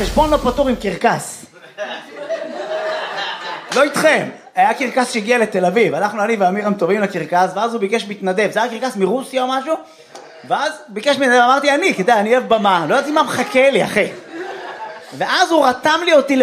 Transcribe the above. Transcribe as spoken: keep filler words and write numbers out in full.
חשבון לא פתור עם קרקס. לא איתכם. היה קרקס שהגיע לתל אביב, הלכנו אני ואמירם טובים לקרקס, ואז הוא ביקש מתנדב, זה היה קרקס מרוסיה או משהו, ואז ביקש מתנדב, אמרתי אני, כדאי, אני אוהב במה, לא יודעת מה מחכה לי, אחי. ואז הוא רתם לי אותי